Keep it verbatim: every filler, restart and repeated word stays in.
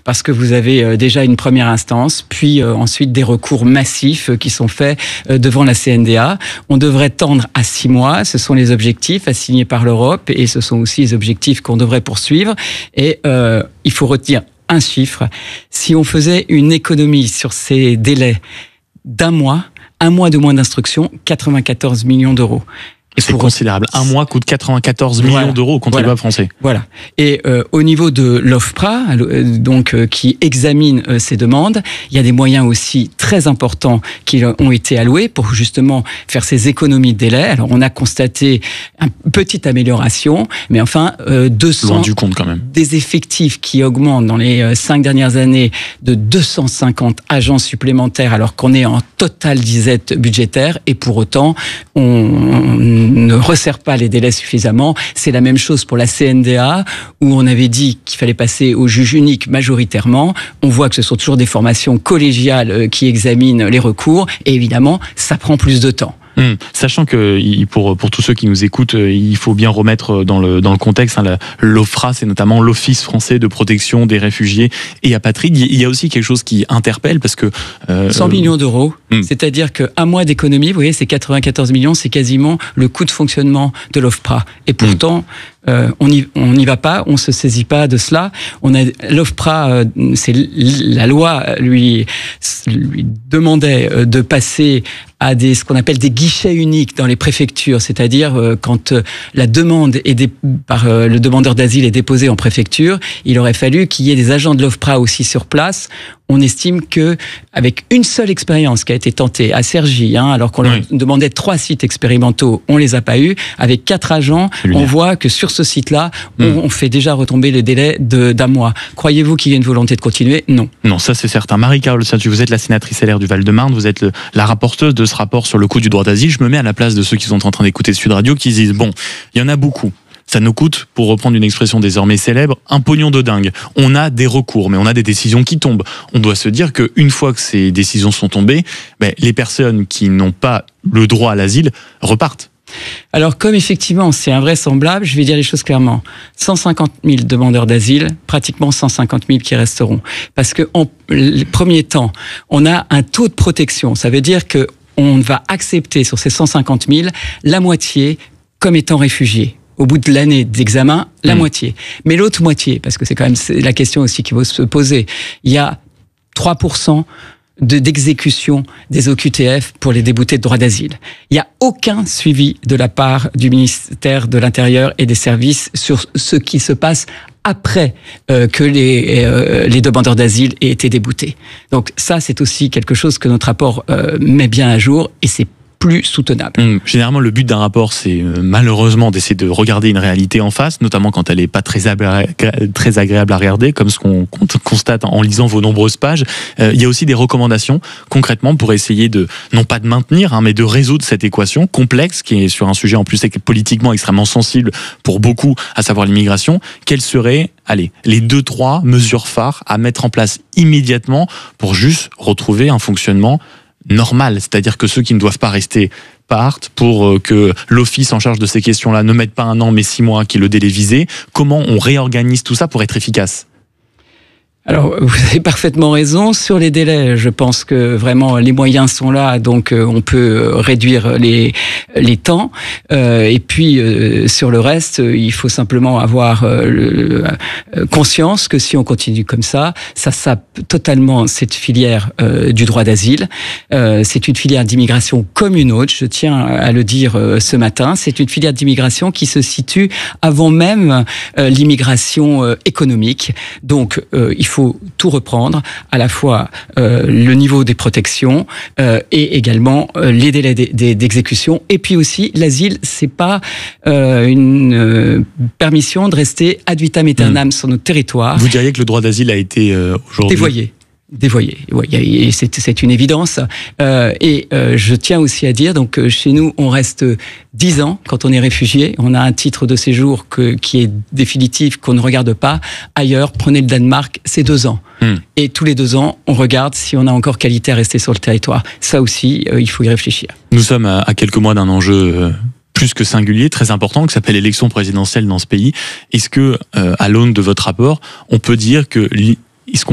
parce que vous avez euh, déjà une première instance, puis euh, ensuite des recours massifs euh, qui sont faits euh, devant la C N D A. On devrait tendre à six mois, ce sont les objectifs assignés par l'Europe et ce sont aussi les objectifs qu'on devrait poursuivre. Et euh, il faut retenir un chiffre. Si on faisait une économie sur ces délais d'un mois, un mois de moins d'instruction, quatre-vingt-quatorze millions d'euros. C'est considérable. Un mois coûte quatre-vingt-quatorze millions voilà. d'euros aux contribuables voilà. français. Voilà. Et euh, au niveau de l'OFPRA, euh, donc euh, qui examine euh, ces demandes, il y a des moyens aussi très importants qui ont été alloués pour justement faire ces économies de délai. Alors on a constaté une petite amélioration, mais enfin euh, deux cents loin du compte quand même. Des effectifs qui augmentent dans les euh, cinq dernières années de deux cent cinquante agents supplémentaires, alors qu'on est en totale disette budgétaire, et pour autant on, on ne resserre pas les délais suffisamment. C'est la même chose pour la C N D A, où on avait dit qu'il fallait passer au juge unique majoritairement. On voit que ce sont toujours des formations collégiales qui examinent les recours, et évidemment, ça prend plus de temps. Hum, sachant que pour pour tous ceux qui nous écoutent, il faut bien remettre dans le dans le contexte, hein, l'OFPRA, c'est notamment l'Office français de protection des réfugiés et apatrides. Il y a aussi quelque chose qui interpelle parce que euh, cent millions d'euros, hum. c'est-à-dire qu'un mois d'économie, vous voyez, c'est quatre-vingt-quatorze millions, c'est quasiment le coût de fonctionnement de l'OFPRA. Et pourtant, hum. Euh, on n'y on n'y va pas, on se saisit pas de cela. On a l'OFPRA, euh, c'est la loi lui lui demandait euh, de passer à des ce qu'on appelle des guichets uniques dans les préfectures, c'est-à-dire euh, quand euh, la demande est dé, par euh, le demandeur d'asile est déposée en préfecture, il aurait fallu qu'il y ait des agents de l'OFPRA aussi sur place. On estime que avec une seule expérience qui a été tentée à Cergy, hein, alors qu'on oui. leur demandait trois sites expérimentaux, on les a pas eus. Avec quatre agents, on voit que sur ce site-là, mmh. on, on fait déjà retomber le délai de, d'un mois. Croyez-vous qu'il y ait une volonté de continuer ? Non. Non, ça c'est certain. Marie-Carole Satu, vous êtes la sénatrice L R du Val-de-Marne, vous êtes le, la rapporteuse de ce rapport sur le coût du droit d'asile. Je me mets à la place de ceux qui sont en train d'écouter Sud Radio, qui disent bon, il y en a beaucoup. Ça nous coûte, pour reprendre une expression désormais célèbre, un pognon de dingue. On a des recours, mais on a des décisions qui tombent. On doit se dire qu'une fois que ces décisions sont tombées, ben, les personnes qui n'ont pas le droit à l'asile repartent. Alors, comme effectivement c'est invraisemblable, je vais dire les choses clairement. cent cinquante mille demandeurs d'asile, pratiquement cent cinquante mille qui resteront. Parce que en les premiers temps, on a un taux de protection. Ça veut dire que on va accepter sur ces cent cinquante mille la moitié comme étant réfugiés. Au bout de l'année d'examen, la mmh. moitié. Mais l'autre moitié, parce que c'est quand même c'est la question aussi qu'il faut se poser, il y a trois pour cent de, d'exécution des O Q T F pour les déboutés de droit d'asile. Il n'y a aucun suivi de la part du ministère de l'Intérieur et des services sur ce qui se passe après euh, que les, euh, les demandeurs d'asile aient été déboutés. Donc ça, c'est aussi quelque chose que notre rapport euh, met bien à jour, et c'est plus soutenable. Mmh. Généralement, le but d'un rapport, c'est euh, malheureusement d'essayer de regarder une réalité en face, notamment quand elle n'est pas très, agré- très agréable à regarder, comme ce qu'on constate en lisant vos nombreuses pages. Euh, il y a aussi des recommandations, concrètement, pour essayer de, non pas de maintenir, hein, mais de résoudre cette équation complexe, qui est sur un sujet en plus politiquement extrêmement sensible pour beaucoup, à savoir l'immigration. Quelles seraient, allez, les deux, trois mesures phares à mettre en place immédiatement pour juste retrouver un fonctionnement normal, c'est-à-dire que ceux qui ne doivent pas rester partent, pour que l'office en charge de ces questions-là ne mette pas un an mais six mois qui est le délai visé. Comment on réorganise tout ça pour être efficace ? Alors, vous avez parfaitement raison. Sur les délais, je pense que vraiment les moyens sont là, donc on peut réduire les les temps. Euh, et puis, euh, sur le reste, il faut simplement avoir euh, le, euh, conscience que si on continue comme ça, ça sape totalement cette filière euh, du droit d'asile. Euh, c'est une filière d'immigration comme une autre, je tiens à le dire euh, ce matin. C'est une filière d'immigration qui se situe avant même euh, l'immigration euh, économique. Donc, euh, il faut Il faut tout reprendre, à la fois euh, le niveau des protections euh, et également euh, les délais d'exécution. Et puis aussi, l'asile, c'est pas euh, une euh, permission de rester ad vitam aeternam mmh. sur notre territoire. Vous diriez que le droit d'asile a été euh, aujourd'hui dévoyé. Dévoyé, ouais, c'est, c'est une évidence. Euh, et euh, je tiens aussi à dire, donc chez nous, on reste dix ans quand on est réfugié. On a un titre de séjour que, qui est définitif, qu'on ne regarde pas. Ailleurs, prenez le Danemark, c'est deux ans. Hum. Et tous les deux ans, on regarde si on a encore qualité à rester sur le territoire. Ça aussi, euh, il faut y réfléchir. Nous sommes à, à quelques mois d'un enjeu Euh... plus que singulier, très important, qui s'appelle l'élection présidentielle dans ce pays. Est-ce que, euh, à l'aune de votre rapport, on peut dire que